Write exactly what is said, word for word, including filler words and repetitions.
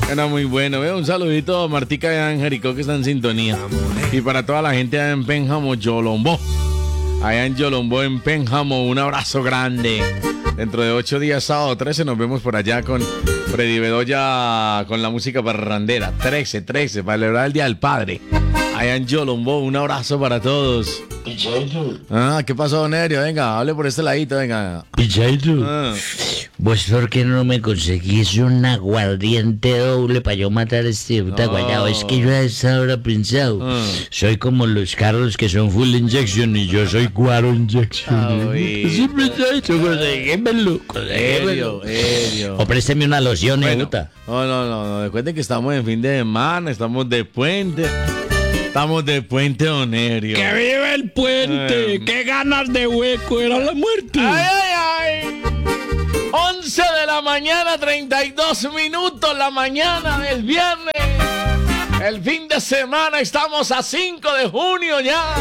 Era muy bueno. Veo un saludito a Martica de Anjerico que está en sintonía. Y para toda la gente allá en Pénjamo, Yolombó. Allá en Yolombó, en Pénjamo, un abrazo grande. Dentro de ocho días, sábado trece, nos vemos por allá con Freddy Bedoya con la música parrandera. trece, trece, para celebrar el Día del Padre. Allá en Yolombó, un abrazo para todos. Pichaitu. Ah, ¿qué pasó, Nerio? Venga, hable por este ladito, venga. Pichaitu. Ah. ¿Vos por qué no me conseguís un aguardiente doble para yo matar a este puta No. guayabo? Es que yo a esa hora pensado. Ah. Soy como los carros que son full injection y yo soy cuaro injection. Ay. Sí, Pichaitu, conseguímelo, Erio, conseguímelo. Erio. O présteme una loción, Bueno, puta. no, no, no, no. Recuerden que estamos en fin de semana, estamos de puente. Estamos de puente, don Erio. ¡Que viva el puente! Eh. ¡Qué ganas de hueco! ¡Era la muerte! ¡Ay, ay, ay! once de la mañana, treinta y dos minutos, la mañana del viernes. El fin de semana, estamos a cinco de junio ya.